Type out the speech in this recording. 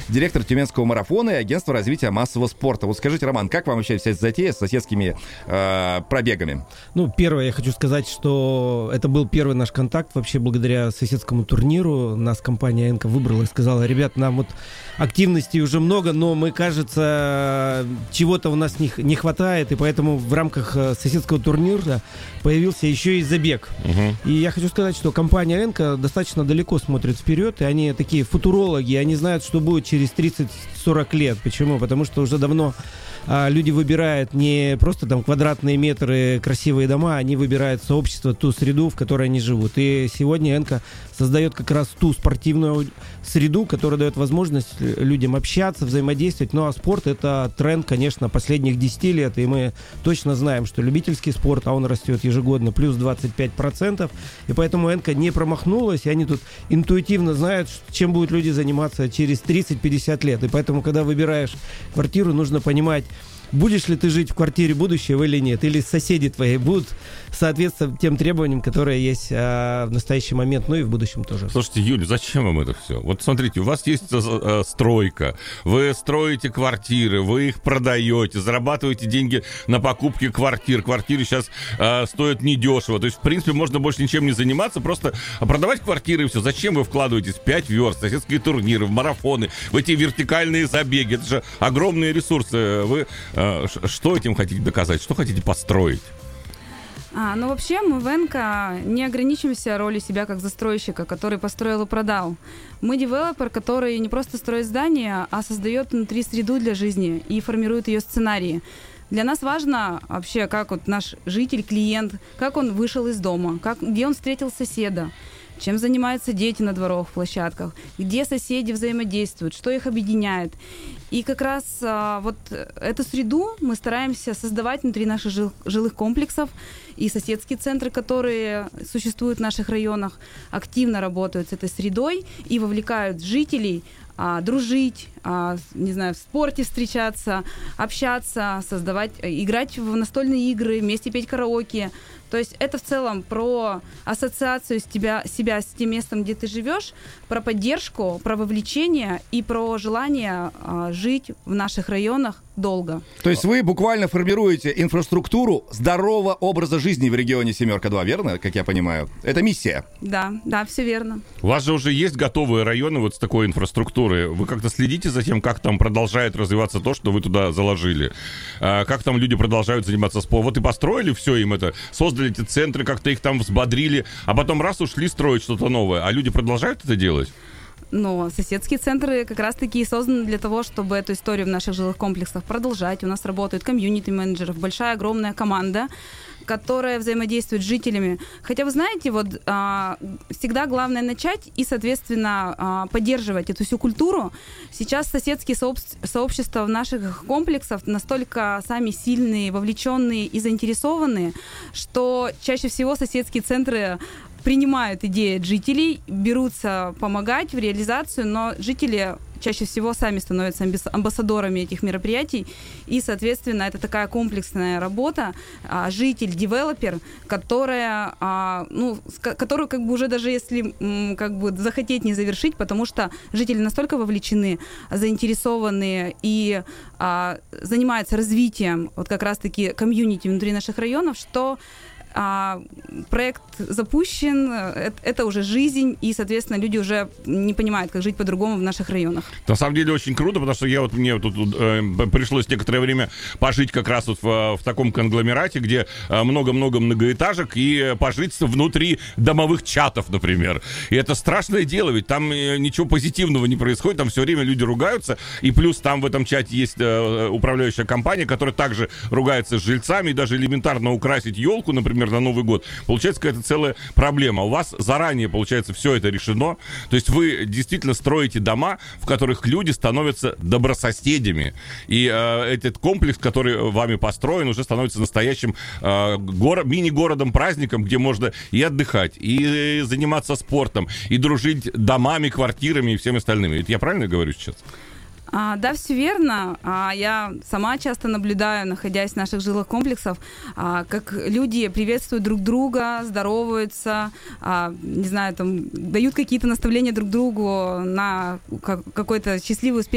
директор Тюменского марафона и агентства развития массового спорта. Вот скажите, Роман, как вам вообще вся эта затея с соседскими пробегами? Ну, первое, я хочу сказать, что это был первый наш контакт. Вообще, благодаря соседскому турниру нас компания «Энка» выбрала и сказала: ребят, нам вот активности уже много, но мы, кажется, чего-то у нас не хватает, и поэтому в рамках соседского турнира появился еще и забег. И я хочу сказать, что компания «Энка» достаточно далеко смотрит вперед, и они такие футурологи, они знают, что будет через 30-40 лет. Почему? Потому что уже давно люди выбирают не просто там квадратные метры, красивые дома, они выбирают сообщество, ту среду, в которой они живут. И сегодня «Энка» создает как раз ту спортивную среду, которая дает возможность людям общаться, взаимодействовать. Ну а спорт — это тренд, конечно, последних 10 лет, и мы точно знаем, что любительский спорт, а он растет ежегодно плюс 25%, и поэтому «Энка» не промахнулась, и они тут интуитивно знают, чем будут люди заниматься через 30-50 лет. И поэтому, когда выбираешь квартиру, нужно понимать, будешь ли ты жить в квартире будущего или нет, или соседи твои будут соответствовать тем требованиям, которые есть в настоящий момент, ну и в будущем тоже. Слушайте, Юля, зачем вам это все? Вот смотрите, у вас есть стройка, вы строите квартиры, вы их продаете, зарабатываете деньги на покупке квартир. Квартиры сейчас стоят недешево. То есть, в принципе, можно больше ничем не заниматься, просто продавать квартиры и все. Зачем вы вкладываетесь в 5 верст, соседские турниры, в марафоны, в эти вертикальные забеги? Это же огромные ресурсы. Вы что этим хотите доказать? Что хотите построить? Ну, вообще, мы в «Энка» не ограничиваемся ролью себя как застройщика, который построил и продал. Мы девелопер, который не просто строит здания, а создает внутри среду для жизни и формирует ее сценарии. Для нас важно вообще, как вот наш житель, клиент, как он вышел из дома, где он встретил соседа, чем занимаются дети на дворовых площадках, где соседи взаимодействуют, что их объединяет. И как раз вот эту среду мы стараемся создавать внутри наших жилых комплексов, и соседские центры, которые существуют в наших районах, активно работают с этой средой и вовлекают жителей дружить, не знаю, в спорте встречаться, общаться, играть в настольные игры, вместе петь караоке. То есть это в целом про ассоциацию себя с тем местом, где ты живешь, про поддержку, про вовлечение и про желание жить в наших районах долго. То есть вы буквально формируете инфраструктуру здорового образа жизни в регионе Семерка-2, верно, как я понимаю? Это миссия. Да, все верно. У вас же уже есть готовые районы вот с такой инфраструктурой. Вы как-то следите за тем, как там продолжает развиваться то, что вы туда заложили? Как там люди продолжают заниматься спортом? Вот и построили все им это, создали эти центры, как-то их там взбодрили, а потом раз ушли строить что-то новое. А люди продолжают это делать? Но соседские центры как раз-таки созданы для того, чтобы эту историю в наших жилых комплексах продолжать. У нас работают комьюнити-менеджеров, большая, огромная команда, которая взаимодействует с жителями. Хотя, вы знаете, вот всегда главное начать и, соответственно, поддерживать эту всю культуру. Сейчас соседские сообщества в наших комплексах настолько сами сильные, вовлеченные и заинтересованные, что чаще всего соседские центры принимают идеи от жителей, берутся помогать в реализацию, но жители чаще всего сами становятся амбассадорами этих мероприятий, и, соответственно, это такая комплексная работа, житель-девелопер, которую как бы уже даже если как бы захотеть не завершить, потому что жители настолько вовлечены, заинтересованы и занимаются развитием вот как раз-таки комьюнити внутри наших районов, что проект запущен, это уже жизнь, и, соответственно, люди уже не понимают, как жить по-другому в наших районах. На самом деле очень круто, потому что мне тут пришлось некоторое время пожить как раз вот в таком конгломерате, где много-много многоэтажек, и пожить внутри домовых чатов, например. И это страшное дело, ведь там ничего позитивного не происходит, там все время люди ругаются, и плюс там в этом чате есть управляющая компания, которая также ругается с жильцами, и даже элементарно украсить елку, например, на Новый год, получается какая-то целая проблема. У вас заранее, получается, все это решено. То есть вы действительно строите дома, в которых люди становятся добрососедями. И этот комплекс, который вами построен, уже становится настоящим мини-городом-праздником, где можно и отдыхать, и заниматься спортом, и дружить домами, квартирами и всем остальным. Это я правильно говорю сейчас? Да, все верно. Я сама часто наблюдаю, находясь в наших жилых комплексах, как люди приветствуют друг друга, здороваются, не знаю, там, дают какие-то наставления друг другу на какой-то счастливый успех